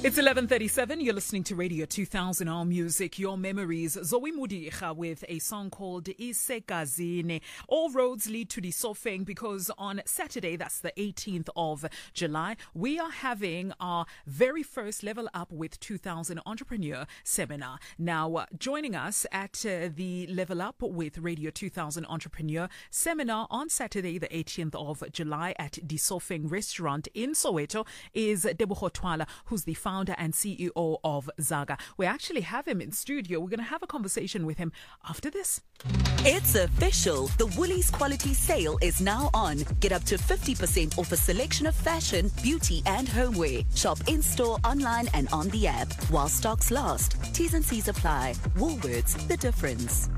It's 11:37. You're listening to Radio 2000 Our Music, Your Memories. Zoe Mudicha with a song called Isegazini. All roads lead to Disofeng because on Saturday, that's the 18th of July, we are having our very first Level Up with 2000 Entrepreneur Seminar. Now, joining us at the Level Up with Radio 2000 Entrepreneur Seminar on Saturday, the 18th of July at Disofeng Restaurant in Soweto is Tebogo Twala, who's the founder and CEO of Zaga. We actually have him in studio. We're going to have a conversation with him after this. It's official. The Woolies Quality Sale is now on. Get up to 50% off a selection of fashion, beauty and homeware. Shop in-store, online and on the app. While stocks last. T's and C's apply. Woolworths, the difference.